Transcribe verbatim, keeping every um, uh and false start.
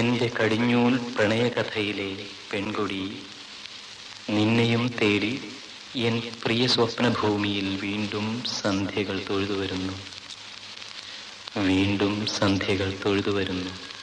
എൻ്റെ കടിഞ്ഞൂൽ പ്രണയകഥയിലെ പെൺകൊടി, നിന്നെയും തേടി എൻ പ്രിയ സ്വപ്നഭൂമിയിൽ വീണ്ടും സന്ധ്യകൾ തൊഴുതു വരുന്നു, വീണ്ടും സന്ധ്യകൾ തൊഴുതു വരുന്നു.